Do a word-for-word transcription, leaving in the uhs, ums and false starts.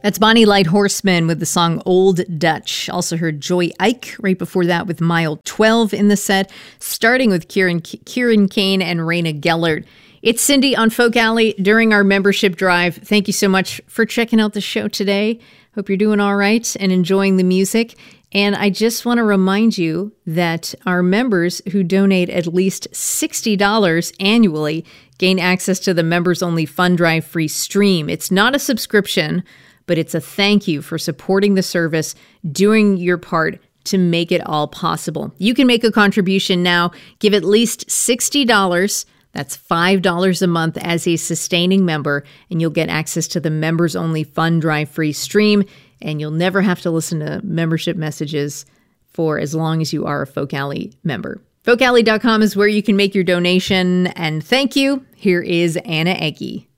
That's Bonnie Light Horseman with the song Old Dutch. Also heard Joy Ike right before that with Mile twelve in the set, starting with Kieran, Kieran Kane and Raina Gellert. It's Cindy on Folk Alley during our membership drive. Thank you so much for checking out the show today. Hope you're doing all right and enjoying the music. And I just want to remind you that our members who donate at least sixty dollars annually gain access to the members-only Fund Drive free stream. It's not a subscription, but it's a thank you for supporting the service, doing your part to make it all possible. You can make a contribution now. Give at least sixty dollars. That's five dollars a month as a sustaining member, and you'll get access to the members-only Fund Drive free stream, and you'll never have to listen to membership messages for as long as you are a Folk Alley member. folk alley dot com is where you can make your donation, and thank you. Here is Anna Egge.